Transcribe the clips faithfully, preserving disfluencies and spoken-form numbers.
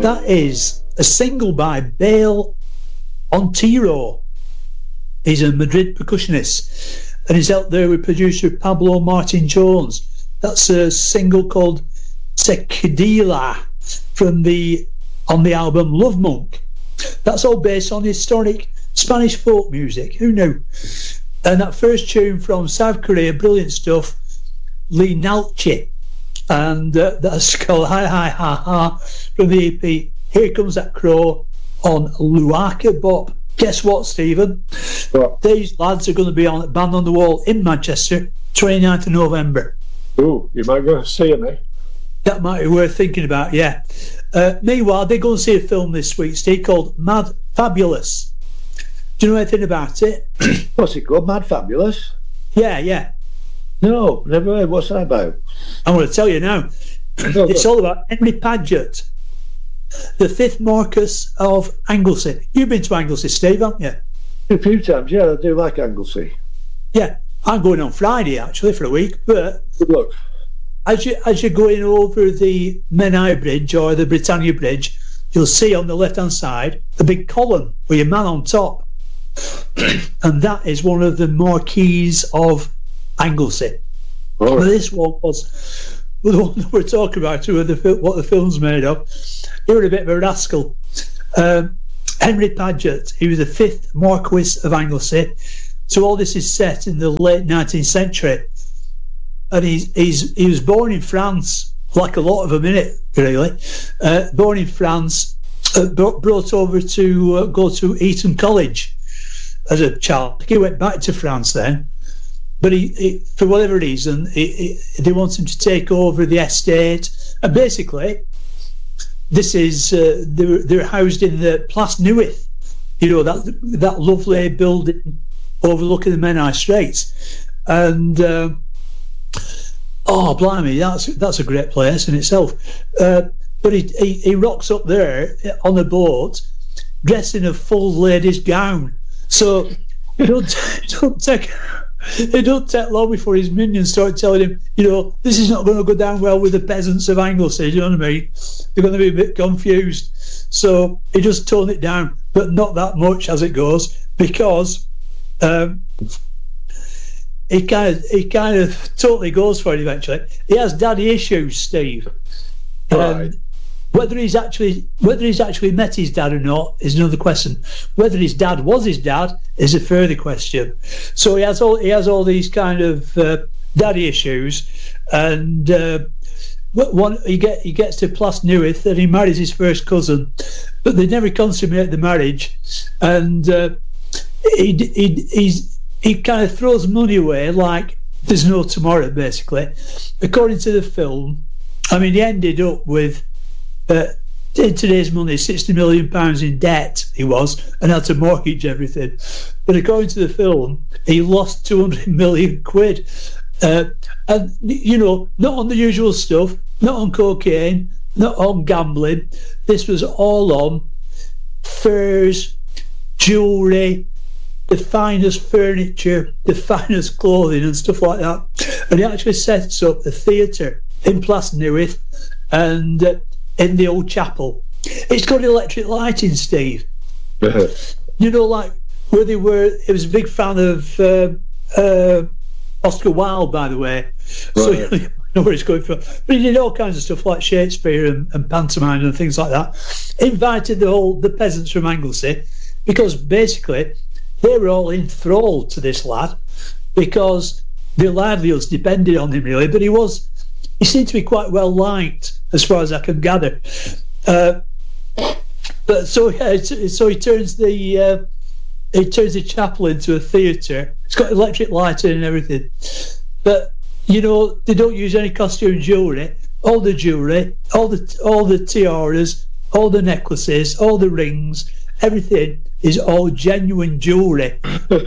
That is a single by Bale Ontero. He's a Madrid percussionist, and he's out there with producer Pablo Martin Jones. That's a single called Sequedilla from the on the album Love Monk. That's all based on historic Spanish folk music. Who knew? And that first tune from South Korea, brilliant stuff, Lee Nalchi, and uh, that's called Hi Hi Ha Ha from the E P Here Comes That Crow on Luaka Bop. Guess what, Stephen? What? These lads are going to be on Band on the Wall in Manchester, twenty-ninth of November. Ooh, you might go see them, eh? That might be worth thinking about, yeah. Uh, meanwhile, they're going to see a film this week, Steve, called Mad Fabulous. Do you know anything about it? What's it called? Mad Fabulous? Yeah, yeah. No, never heard. What's that about? I'm going to tell you now. No, It's no. all about Henry Paget, the fifth Marquess of Anglesey. You've been to Anglesey, Steve, haven't you? A few times, yeah, I do like Anglesey. Yeah, I'm going on Friday, actually, for a week, but Good luck. As, you, as you're going over the Menai Bridge or the Britannia Bridge, you'll see on the left-hand side a big column with your man on top. And that is one of the marquees of Anglesey. All Well, right. this one was well, the one that we're talking about, who the, fil- what the film's made of. He was a bit of a rascal. Um, Henry Paget, he was the fifth Marquess of Anglesey. So all this is set in the late nineteenth century. And he's, he's he was born in France, like a lot of them in it, really. Uh, born in France, uh, brought, brought over to uh, go to Eton College as a child. He went back to France then, but he, he for whatever reason, he, he, they want him to take over the estate. And basically, this is uh, they're, they're housed in the Place Nuith, you know, that that lovely building overlooking the Menai Straits, and. Uh, Oh, blimey, that's that's a great place in itself. Uh, but he, he he rocks up there on a boat, dressed in a full lady's gown. So it don't it don't take it don't take long before his minions start telling him, you know, this is not going to go down well with the peasants of Anglesey. You know what I mean? They're going to be a bit confused. So he just toned it down, but not that much as it goes, because. Um, He kind of, he kind of totally goes for it eventually. He has daddy issues, Steve. Um, Right. Whether he's actually, whether he's actually met his dad or not is another question. Whether his dad was his dad is a further question. So he has all, he has all these kind of uh, daddy issues, and uh, one he get he gets to Place Nuith and he marries his first cousin, but they never consummate the marriage, and uh, he he he's. He kind of throws money away like there's no tomorrow, basically. According to the film, I mean, he ended up with, uh, in today's money, sixty million pounds in debt, he was, and had to mortgage everything. But according to the film, he lost two hundred million quid. Uh, and, you know, not on the usual stuff, not on cocaine, not on gambling. This was all on furs, jewellery, the finest furniture, the finest clothing and stuff like that. And he actually sets up a theatre in Place Nuith and uh, in the old chapel. It's got electric lighting, Steve. You know, like where they were, he was a big fan of uh, uh, Oscar Wilde, by the way. So Right. you know where he's going from. But he did all kinds of stuff like Shakespeare and, and pantomime and things like that. Invited the whole the peasants from Anglesey, because basically they were all enthralled to this lad because their livelihoods depended on him, really. But he was, he seemed to be quite well liked, as far as I can gather. Uh, but so yeah, so he turns the uh, he turns the chapel into a theatre. It's got electric lighting and everything. But you know, they don't use any costume jewellery. All the jewellery, all the all the tiaras, all the necklaces, all the rings, everything is all genuine jewellery.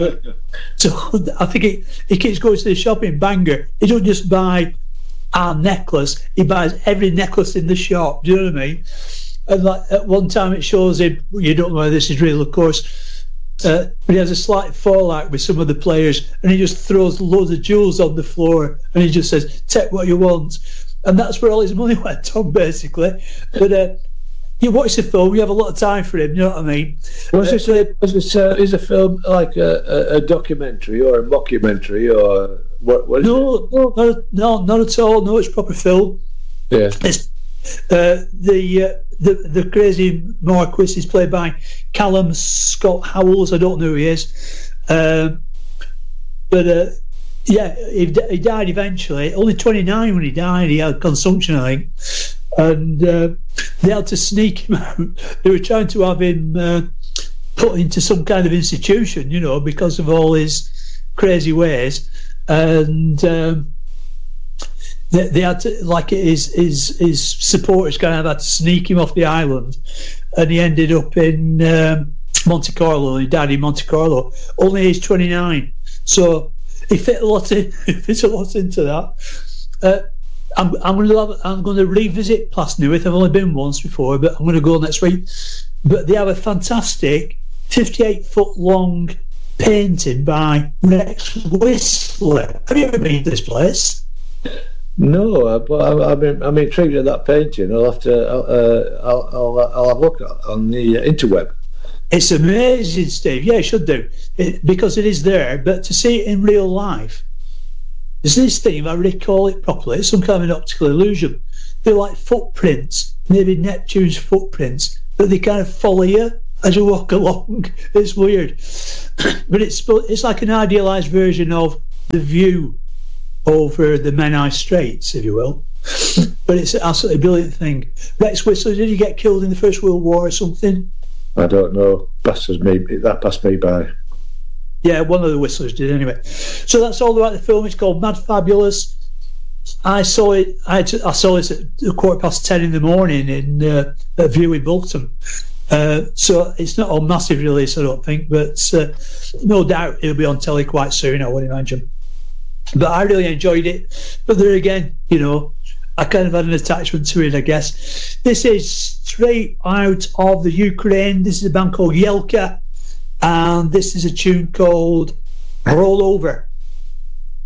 So I think he, he keeps going to the shop in Bangor. He don't just buy our necklace, he buys every necklace in the shop. Do you know what I mean? And like at one time it shows him, you don't know whether this is real, of course, uh, but he has a slight fallout with some of the players, and he just throws loads of jewels on the floor, and he just says, take what you want. And that's where all his money went on, basically. But uh, you watch the film, you have a lot of time for him. You know what I mean? Was this a, was this a, is a film like a, a, a documentary or a mockumentary or what? what is no, it? no, no, no, not at all. No, it's a proper film. Yeah. It's uh, the uh, the the crazy Marquis is played by Callum Scott Howells. I don't know who he is, um, but uh, yeah, he, he died eventually. Only twenty-nine when he died. He had consumption, I think, and uh, they had to sneak him out. They were trying to have him uh, put into some kind of institution, you know, because of all his crazy ways, and. Um, They, they had to, like his his his supporters kind of had to sneak him off the island, and he ended up in um, Monte Carlo. He died in Monte Carlo, only age twenty-nine. So he fit a lot in. He fit a lot into that. Uh, I'm I'm going to have, I'm going to revisit Plasnewith. I've only been once before, but I'm going to go next week. But they have a fantastic fifty-eight foot long painting by Rex Whistler. Have you ever been to this place? No, but I'm, I'm, I'm intrigued at that painting. I'll have to. Uh, I'll, I'll, I'll have a look on the uh, interweb. It's amazing, Steve. Yeah, you should do it, because it is there. But to see it in real life, there's this thing, if I recall it properly, it's some kind of an optical illusion. They're like footprints, maybe Neptune's footprints, but they kind of follow you as you walk along. It's weird, but it's it's like an idealised version of The View over the Menai Straits, if you will. But it's an absolutely brilliant thing. Rex Whistler, did he get killed in the First World War or something? I don't know. Passes me, that passed me by. Yeah, one of the Whistlers did anyway. So that's all about the film. It's called Mad Fabulous. I saw it. I, t- I saw it at a quarter past ten in the morning in uh, at View in Bolton. Uh, so it's not a massive release, I don't think, but uh, no doubt it'll be on telly quite soon, I would imagine. But I really enjoyed it. But there again, you know, I kind of had an attachment to it, I guess. This is straight out of the Ukraine. This is a band called Yelka, and this is a tune called Roll Over.